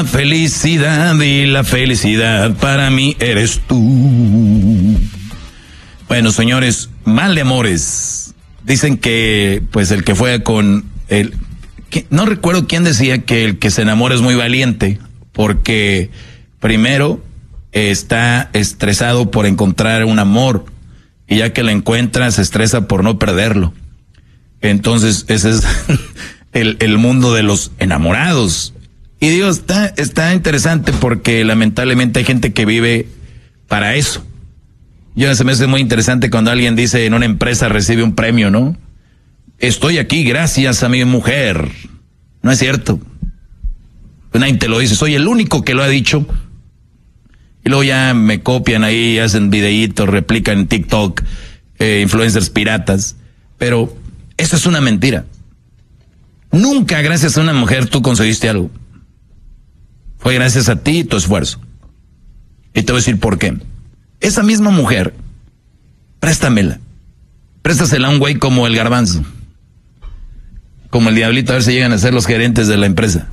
Felicidad y la felicidad para mí eres tú. Bueno, señores, mal de amores. Dicen que, pues, el que fue con el... no recuerdo quién decía que el que se enamora es muy valiente, porque primero está estresado por encontrar un amor, y ya que lo encuentra, se estresa por no perderlo. Entonces, ese es el mundo de los enamorados. Y digo, está interesante porque lamentablemente hay gente que vive para eso. Yo se me hace muy interesante cuando alguien dice en una empresa recibe un premio, ¿no? Estoy aquí gracias a mi mujer. No es cierto. Nadie te lo dice, soy el único que lo ha dicho. Y luego ya me copian ahí, hacen videitos, replican en TikTok, influencers piratas. Pero eso es una mentira. Nunca gracias a una mujer tú conseguiste algo. Fue gracias a ti y tu esfuerzo. Y te voy a decir por qué. Esa misma mujer, préstamela. Préstasela a un güey como el Garbanzo. Como el Diablito, a ver si llegan a ser los gerentes de la empresa.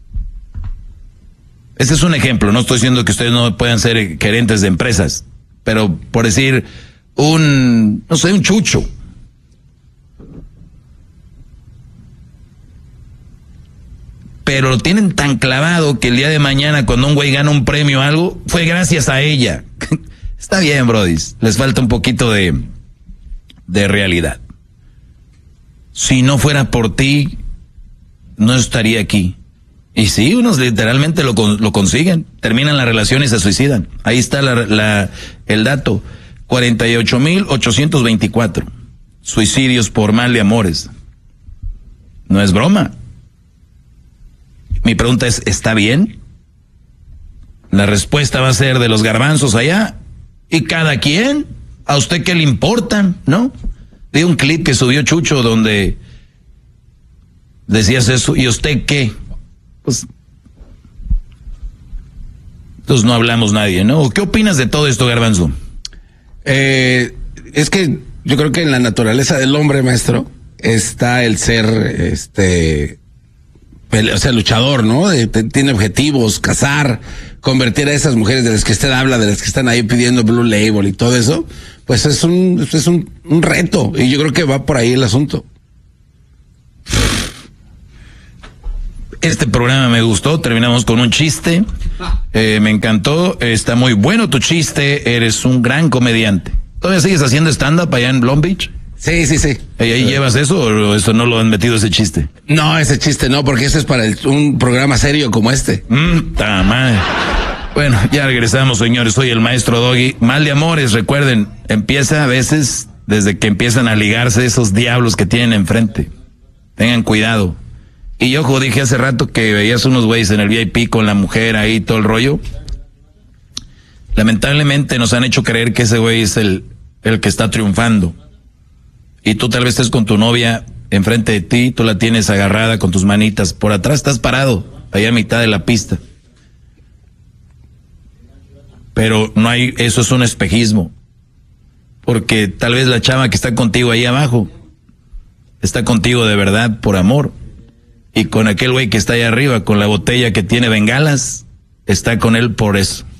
Ese es un ejemplo. No estoy diciendo que ustedes no puedan ser gerentes de empresas. Pero por decir, un chucho. Pero lo tienen tan clavado que el día de mañana cuando un güey gana un premio o algo, fue gracias a ella. Está bien, brodis. Les falta un poquito de realidad. Si no fuera por ti, no estaría aquí. Y sí, unos literalmente lo consiguen. Terminan la relación y se suicidan. Ahí está el dato. 48,824 suicidios por mal de amores. No es broma. Mi pregunta es, ¿está bien? La respuesta va a ser de los garbanzos allá. Y cada quien, ¿a usted qué le importa? ¿No? Vi un clip que subió Chucho donde decías eso. ¿Y usted qué? Pues, entonces no hablamos nadie, ¿no? ¿Qué opinas de todo esto, Garbanzo? Es que yo creo que en la naturaleza del hombre, maestro, está el ser, luchador, ¿no? Tiene objetivos, cazar, convertir a esas mujeres de las que usted habla, de las que están ahí pidiendo Blue Label y todo eso, pues es un reto, y yo creo que va por ahí el asunto. Este programa me gustó, terminamos con un chiste, me encantó, está muy bueno tu chiste, eres un gran comediante. ¿Todavía sigues haciendo stand-up allá en Long Beach? Sí. ¿Y ahí llevas eso o eso no lo han metido ese chiste? No, ese chiste no, porque ese es para un programa serio como este. Ta madre. Bueno, ya regresamos, señores. Soy el maestro Doggy. Mal de amores, recuerden, empieza a veces desde que empiezan a ligarse esos diablos que tienen enfrente. Tengan cuidado. Y ojo, dije hace rato que veías unos güeyes en el VIP con la mujer ahí, todo el rollo. Lamentablemente nos han hecho creer que ese güey es el que está triunfando. Y tú tal vez estés con tu novia enfrente de ti, tú la tienes agarrada con tus manitas, por atrás estás parado, allá a mitad de la pista. Pero no hay, eso es un espejismo. Porque tal vez la chava que está contigo ahí abajo, está contigo de verdad por amor. Y con aquel güey que está ahí arriba, con la botella que tiene bengalas, está con él por eso.